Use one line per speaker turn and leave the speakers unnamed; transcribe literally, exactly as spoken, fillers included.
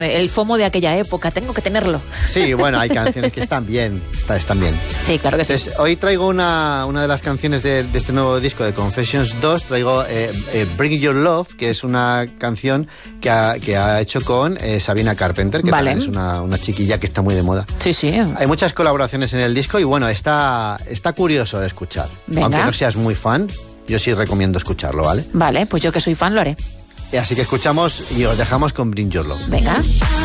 El FOMO de aquella época, tengo que tenerlo.
Sí, bueno, hay canciones que están bien, está, están bien.
Sí, claro que sí.
Entonces, hoy traigo una, una de las canciones de, de este nuevo disco de Confessions dos, traigo eh, eh, Bring Your Love, que es una canción que ha, que ha hecho con eh, Sabrina Carpenter, que
vale.
es una, una chiquilla que está muy de moda.
Sí, sí.
Hay muchas colaboraciones en el disco y bueno, está, está curioso de escuchar.
Venga.
Aunque no seas muy fan, yo sí recomiendo escucharlo, ¿vale?
Vale, pues yo que soy fan lo haré.
Así que escuchamos y os dejamos con Bring Your Love.
Venga.